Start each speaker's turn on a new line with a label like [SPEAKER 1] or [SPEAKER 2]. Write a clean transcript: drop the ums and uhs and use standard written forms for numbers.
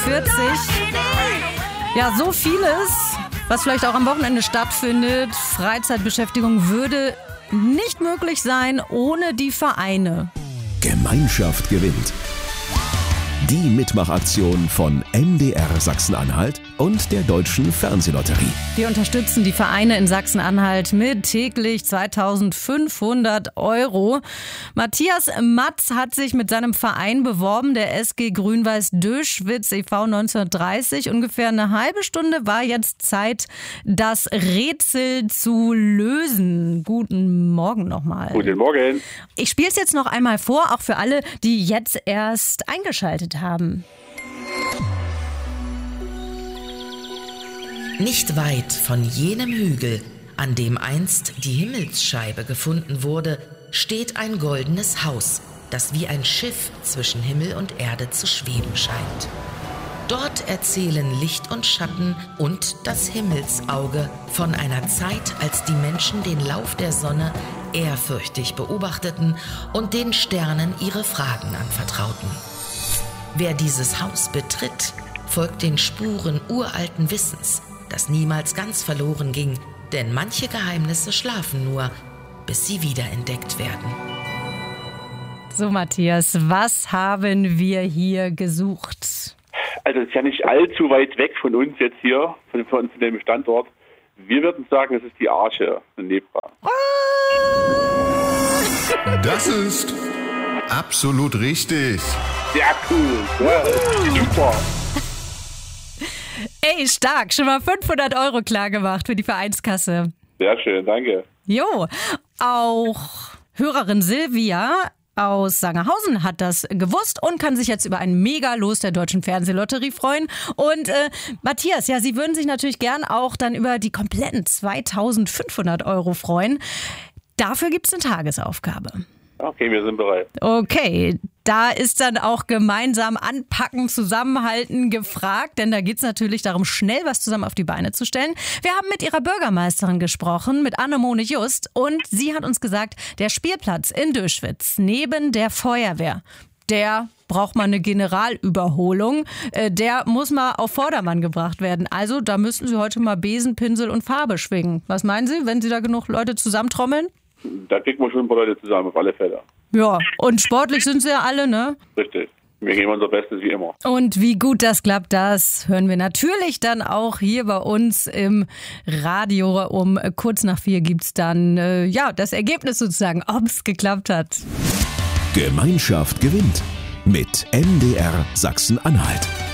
[SPEAKER 1] Ja, so vieles, was vielleicht auch am Wochenende stattfindet. Freizeitbeschäftigung würde nicht möglich sein ohne die Vereine.
[SPEAKER 2] Gemeinschaft gewinnt. Die Mitmachaktion von MDR Sachsen-Anhalt und der Deutschen Fernsehlotterie.
[SPEAKER 1] Wir unterstützen die Vereine in Sachsen-Anhalt mit täglich 2.500 €. Matthias Matz hat sich mit seinem Verein beworben, der SG Grün-Weiß Döschwitz e.V. 1930. Ungefähr eine halbe Stunde war jetzt Zeit, das Rätsel zu lösen. Guten Morgen nochmal.
[SPEAKER 3] Guten Morgen.
[SPEAKER 1] Ich spiele es jetzt noch einmal vor, auch für alle, die jetzt erst eingeschaltet haben.
[SPEAKER 4] Nicht weit von jenem Hügel, an dem einst die Himmelsscheibe gefunden wurde, steht ein goldenes Haus, das wie ein Schiff zwischen Himmel und Erde zu schweben scheint. Dort erzählen Licht und Schatten und das Himmelsauge von einer Zeit, als die Menschen den Lauf der Sonne ehrfürchtig beobachteten und den Sternen ihre Fragen anvertrauten. Wer dieses Haus betritt, folgt den Spuren uralten Wissens, das niemals ganz verloren ging, denn manche Geheimnisse schlafen nur, bis sie wiederentdeckt werden.
[SPEAKER 1] So, Matthias, was haben wir hier gesucht?
[SPEAKER 3] Also es ist ja nicht allzu weit weg von uns jetzt hier, von dem Standort. Wir würden sagen, es ist die Arche in Nebra.
[SPEAKER 5] Das ist absolut richtig.
[SPEAKER 3] Sehr cool. Ja, super.
[SPEAKER 1] Ey, stark. Schon mal 500 € klar gemacht für die Vereinskasse.
[SPEAKER 3] Sehr schön, danke.
[SPEAKER 1] Jo, auch Hörerin Silvia aus Sangerhausen hat das gewusst und kann sich jetzt über ein Mega-Los der Deutschen Fernsehlotterie freuen. Und Matthias, ja, Sie würden sich natürlich gern auch dann über die kompletten 2.500 € freuen. Dafür gibt es eine Tagesaufgabe.
[SPEAKER 3] Okay, wir sind bereit.
[SPEAKER 1] Okay, da ist dann auch gemeinsam anpacken, zusammenhalten gefragt, denn da geht es natürlich darum, schnell was zusammen auf die Beine zu stellen. Wir haben mit ihrer Bürgermeisterin gesprochen, mit Annemone Just, und sie hat uns gesagt, der Spielplatz in Döschwitz neben der Feuerwehr, der braucht mal eine Generalüberholung. Der muss mal auf Vordermann gebracht werden. Also da müssten Sie heute mal Besen, Pinsel und Farbe schwingen. Was meinen Sie, wenn Sie da genug Leute zusammentrommeln?
[SPEAKER 3] Da kriegen wir schon ein paar Leute zusammen, auf alle Fälle.
[SPEAKER 1] Ja, und sportlich sind sie ja alle, ne?
[SPEAKER 3] Richtig. Wir geben unser Bestes wie immer.
[SPEAKER 1] Und wie gut das klappt, das hören wir natürlich dann auch hier bei uns im Radio. Um kurz nach 4 gibt's dann das Ergebnis sozusagen, ob es geklappt hat.
[SPEAKER 2] Gemeinschaft gewinnt mit MDR Sachsen-Anhalt.